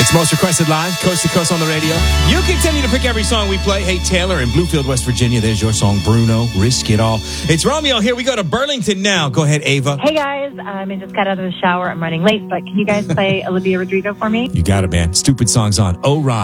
It's Most Requested Live, coast to coast on the radio. You continue to pick every song we play. Hey, Taylor in Bluefield, West Virginia. There's your song, Bruno, Risk It All. It's Romeo here. We go to Burlington now. Go ahead, Ava. Hey, guys. I just got out of the shower. I'm running late, but can you guys play Olivia Rodrigo for me? You got it, man. Stupid song's on. Oh, Rod.